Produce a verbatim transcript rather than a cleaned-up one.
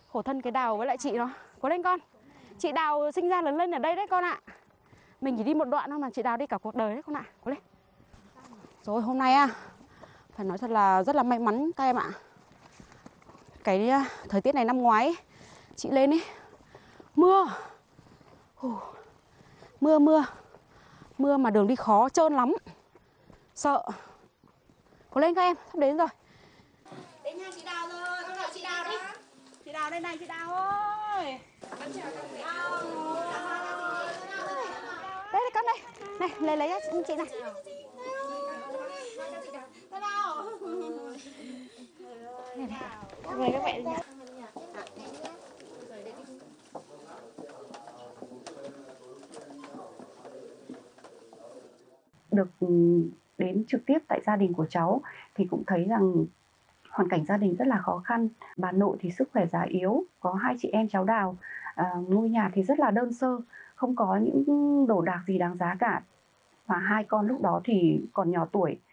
Khổ thân cái Đào với lại chị nó. Cố lên con. Chị Đào sinh ra lớn lên ở đây đấy con ạ. Mình chỉ đi một đoạn thôi mà chị Đào đi cả cuộc đời đấy con ạ. Cố lên. Rồi hôm nay à, phải nói thật là rất là may mắn các em ạ. Cái uh, thời tiết này năm ngoái ấy, chị lên ấy mưa. Ồ, mưa mưa. Mưa mà đường đi khó trơn lắm. Sợ. Cố lên các em, sắp đến rồi. Đến nhà chị Đào rồi, con gọi chị Đào đi. Chị Đào đây này, chị Đào ơi. Đào. Đây đây con đây. Này, lấy lấy cho chị này. Này này. Mời các bạn đi. Được đến trực tiếp tại gia đình của cháu thì cũng thấy rằng hoàn cảnh gia đình rất là khó khăn. Bà nội thì sức khỏe già yếu, có hai chị em cháu Đào. À, ngôi nhà thì rất là đơn sơ, không có những đồ đạc gì đáng giá cả. Và hai con lúc đó thì còn nhỏ tuổi,